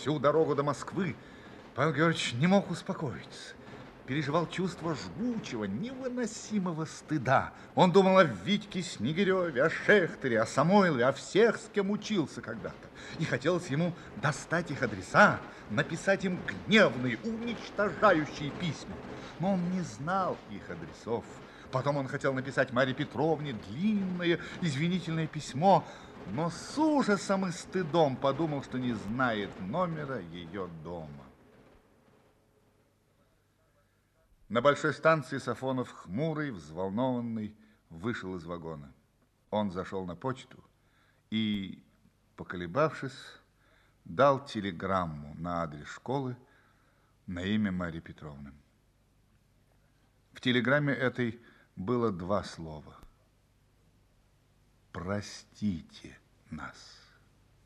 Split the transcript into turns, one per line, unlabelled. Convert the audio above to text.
Всю дорогу до Москвы Павел Георгиевич не мог успокоиться. Переживал чувство жгучего, невыносимого стыда. Он думал о Витьке Снегиреве, о Шехтере, о Самойлове, о всех, с кем учился когда-то. И хотелось ему достать их адреса, написать им гневные, уничтожающие письма. Но он не знал их адресов. Потом он хотел написать Марье Петровне длинное извинительное письмо, но с ужасом и стыдом подумал, что не знает номера ее дома. На большой станции Сафонов, хмурый, взволнованный, вышел из вагона. Он зашел на почту и, поколебавшись, дал телеграмму на адрес школы на имя Марьи Петровны. В телеграмме этой было два слова: «Простите нас».